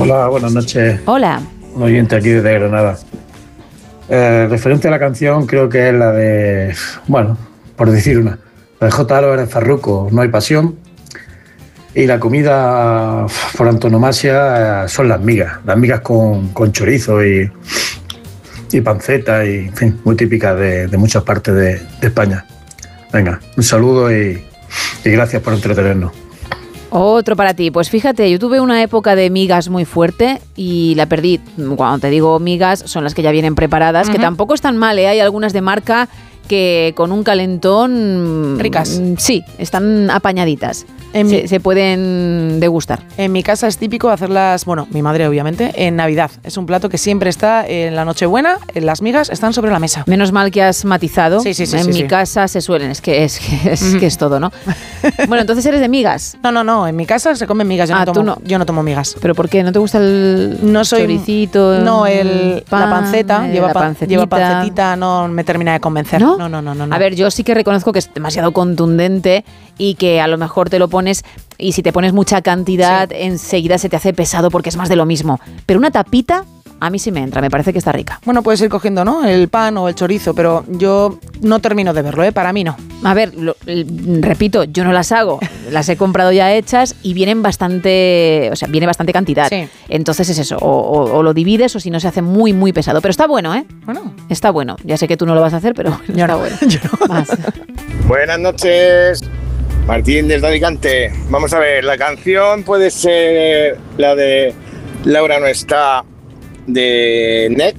Hola, buenas noches. Hola. Un oyente aquí desde Granada. Referente a la canción, creo que es la de, bueno, por decir una, la de J. Álvarez Farruko, No hay pasión. Y la comida por antonomasia son las migas con chorizo y panceta, y en fin, muy típicas de muchas partes de España. Venga, un saludo y gracias por entretenernos. Otro para ti. Pues fíjate, yo tuve una época de migas muy fuerte y la perdí. Cuando te digo migas, son las que ya vienen preparadas, que tampoco están mal, ¿eh? Hay algunas de marca que con un calentón... Ricas. Sí, están apañaditas. Se pueden degustar. En mi casa es típico hacerlas, bueno, mi madre obviamente, en Navidad. Es un plato que siempre está en la Nochebuena, en las migas están sobre la mesa. Menos mal que has matizado. Sí, en mi casa se suelen, es que es todo, ¿no? Bueno, entonces eres de migas. No, en mi casa se comen migas, yo no tomo migas. ¿Pero por qué? ¿No te gusta el choricito? No, la panceta, lleva pancetita, no me termina de convencer. ¿No? No. A ver, yo sí que reconozco que es demasiado contundente y que a lo mejor te lo pones y si te pones mucha cantidad, enseguida se te hace pesado porque es más de lo mismo. Pero una tapita, a mí sí me entra, me parece que está rica. Bueno, puedes ir cogiendo, ¿no? El pan o el chorizo, pero yo no termino de verlo, ¿eh? Para mí no. A ver, repito, yo no las hago, las he comprado ya hechas y viene bastante cantidad. Sí. Entonces es eso, o lo divides o si no se hace muy, muy pesado. Pero está bueno, ¿eh? Bueno. Está bueno. Ya sé que tú no lo vas a hacer, pero está bueno. Yo no. Más. Buenas noches. Martín desde Alicante. Vamos a ver, la canción puede ser la de Laura no está, de NEC.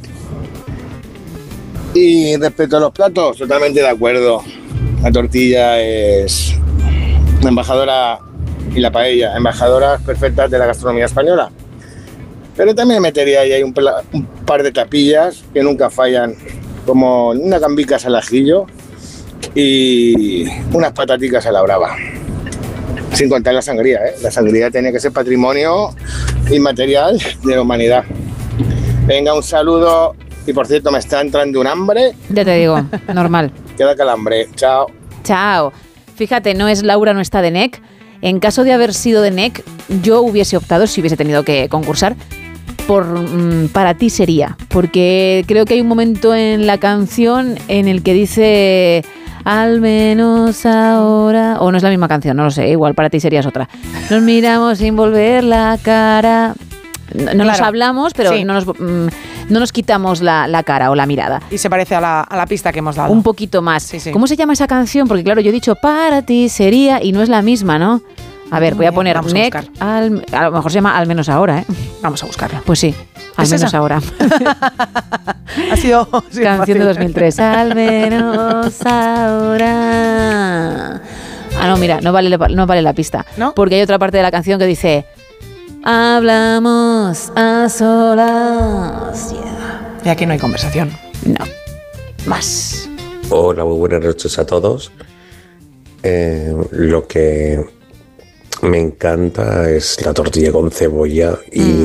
Y respecto a los platos, totalmente de acuerdo. La tortilla es la embajadora y la paella, embajadoras perfectas de la gastronomía española. Pero también metería ahí un par de tapillas que nunca fallan, como unas gambicas al ajillo y unas pataticas a la brava. Sin contar la sangría, ¿eh? La sangría tiene que ser patrimonio inmaterial de la humanidad. Venga, un saludo. Y por cierto, me está entrando un hambre. Ya te digo, normal. Queda calambre. Chao. Chao. Fíjate, no es Laura, no está de NEC. En caso de haber sido de NEC, yo hubiese optado, si hubiese tenido que concursar, por Para ti sería. Porque creo que hay un momento en la canción en el que dice... Al menos ahora... O no es la misma canción, no lo sé. Igual Para ti sería es otra. Nos miramos sin volver la cara... No claro. Nos hablamos, pero sí. no nos quitamos la cara o la mirada. Y se parece a la pista que hemos dado. Un poquito más. Sí. ¿Cómo se llama esa canción? Porque claro, yo he dicho Para ti sería y no es la misma, ¿no? A ver, voy a poner NEC. A lo mejor se llama Al menos ahora, ¿eh? Vamos a buscarla. Pues sí, al menos ahora. Ha sido canción fácil. De 2003. Al menos ahora. No, mira, no vale la pista. ¿No? Porque hay otra parte de la canción que dice... Hablamos a solas. Yeah. Y aquí no hay conversación. No. Más. Hola, muy buenas noches a todos. Lo que me encanta es la tortilla con cebolla y